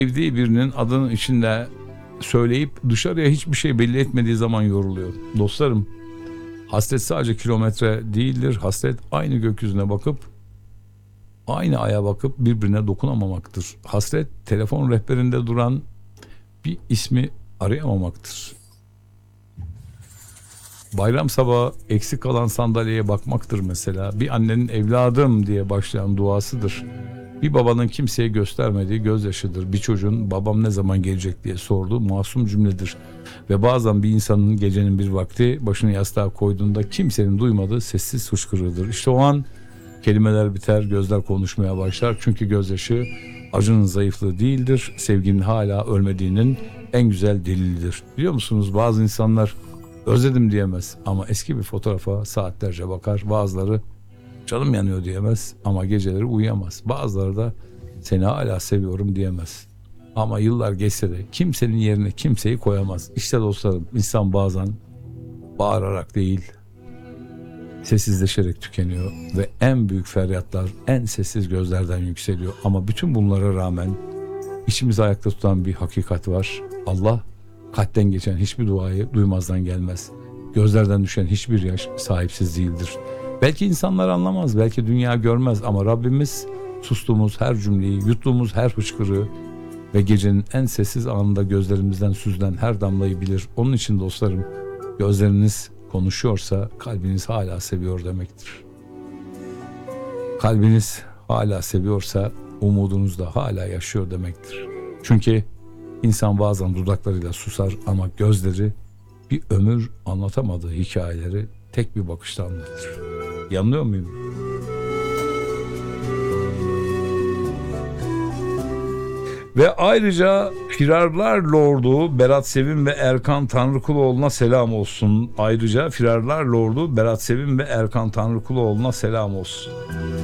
Sevdiği birinin adının içinde söyleyip dışarıya hiçbir şey belli etmediği zaman yoruluyor. Dostlarım, hasret sadece kilometre değildir. Hasret aynı gökyüzüne bakıp, aynı aya bakıp birbirine dokunamamaktır. Hasret telefon rehberinde duran bir ismi arayamamaktır. Bayram sabahı eksik kalan sandalyeye bakmaktır mesela. Bir annenin evladım diye başlayan duasıdır. Bir babanın kimseye göstermediği gözyaşıdır. Bir çocuğun babam ne zaman gelecek diye sorduğu masum cümledir. Ve bazen bir insanın gecenin bir vakti başını yastığa koyduğunda kimsenin duymadığı sessiz hıçkırığıdır. İşte o an kelimeler biter, gözler konuşmaya başlar. Çünkü gözyaşı acının zayıflığı değildir, sevginin hala ölmediğinin en güzel delilidir. Biliyor musunuz, bazı insanlar özledim diyemez ama eski bir fotoğrafa saatlerce bakar. Bazıları canım yanıyor diyemez ama geceleri uyuyamaz. Bazıları da seni hala seviyorum diyemez. Ama yıllar geçse de kimsenin yerine kimseyi koyamaz. İşte dostlarım, insan bazen bağırarak değil, sessizleşerek tükeniyor ve en büyük feryatlar en sessiz gözlerden yükseliyor. Ama bütün bunlara rağmen içimizi ayakta tutan bir hakikat var. Allah kalpten geçen hiçbir duayı duymazdan gelmez. Gözlerden düşen hiçbir yaş sahipsiz değildir. Belki insanlar anlamaz, belki dünya görmez ama Rabbimiz sustuğumuz her cümleyi, yuttuğumuz her hıçkırığı ve gecenin en sessiz anında gözlerimizden süzülen her damlayı bilir. Onun için dostlarım, gözleriniz konuşuyorsa kalbiniz hala seviyor demektir. Kalbiniz hala seviyorsa umudunuz da hala yaşıyor demektir. Çünkü insan bazen dudaklarıyla susar ama gözleri bir ömür anlatamadığı hikayeleri tek bir bakışta anlatır. Yanılıyor muyum? Ve ayrıca Firarlar Lordu Berat Sevim ve Erkan Tanrıkuluoğlu'na selam olsun. Ayrıca Firarlar Lordu Berat Sevim ve Erkan Tanrıkuluoğlu'na selam olsun.